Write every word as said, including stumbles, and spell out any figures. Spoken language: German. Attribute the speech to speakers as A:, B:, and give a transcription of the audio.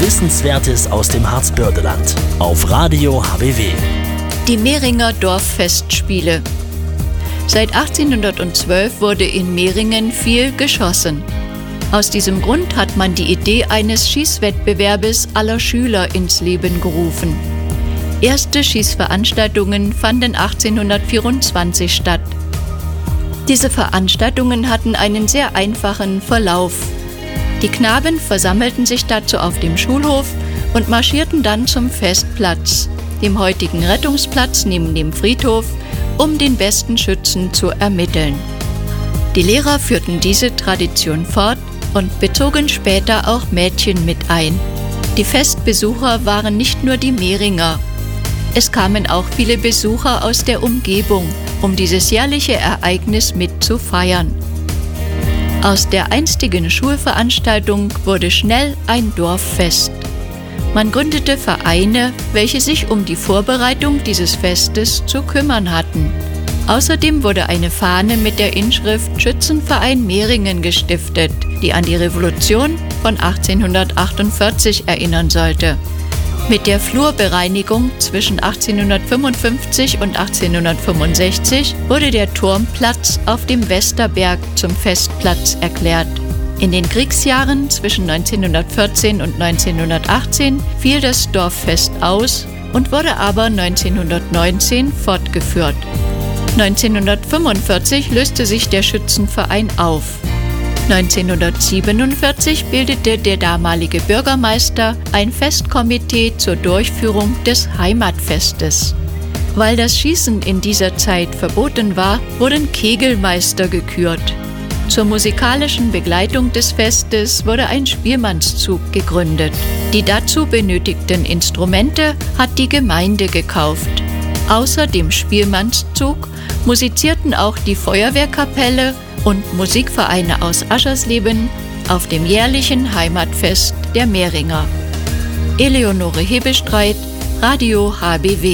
A: Wissenswertes aus dem Harzbördeland auf Radio H B W.
B: Die Mehringer Dorffestspiele. Seit achtzehnhundertzwölf wurde in Mehringen viel geschossen. Aus diesem Grund hat man die Idee eines Schießwettbewerbes aller Schüler ins Leben gerufen. Erste Schießveranstaltungen fanden achtzehnhundertvierundzwanzig statt. Diese Veranstaltungen hatten einen sehr einfachen Verlauf. Die Knaben versammelten sich dazu auf dem Schulhof und marschierten dann zum Festplatz, dem heutigen Rettungsplatz neben dem Friedhof, um den besten Schützen zu ermitteln. Die Lehrer führten diese Tradition fort und bezogen später auch Mädchen mit ein. Die Festbesucher waren nicht nur die Mehringer. Es kamen auch viele Besucher aus der Umgebung, um dieses jährliche Ereignis mitzufeiern. Aus der einstigen Schulveranstaltung wurde schnell ein Dorffest. Man gründete Vereine, welche sich um die Vorbereitung dieses Festes zu kümmern hatten. Außerdem wurde eine Fahne mit der Inschrift Schützenverein Mehringen gestiftet, die an die Revolution von achtzehnhundertachtundvierzig erinnern sollte. Mit der Flurbereinigung zwischen achtzehnhundertfünfundfünfzig und achtzehnhundertfünfundsechzig wurde der Turmplatz auf dem Westerberg zum Festplatz erklärt. In den Kriegsjahren zwischen neunzehnhundertvierzehn und neunzehnhundertachtzehn fiel das Dorffest aus und wurde aber neunzehnhundertneunzehn fortgeführt. neunzehnhundertfünfundvierzig löste sich der Schützenverein auf. neunzehnhundertsiebenundvierzig bildete der damalige Bürgermeister ein Festkomitee zur Durchführung des Heimatfestes. Weil das Schießen in dieser Zeit verboten war, wurden Kegelmeister gekürt. Zur musikalischen Begleitung des Festes wurde ein Spielmannszug gegründet. Die dazu benötigten Instrumente hat die Gemeinde gekauft. Außer dem Spielmannszug musizierten auch die Feuerwehrkapelle und Musikvereine aus Aschersleben auf dem jährlichen Heimatfest der Mehringer. Eleonore Hebestreit, Radio H B W.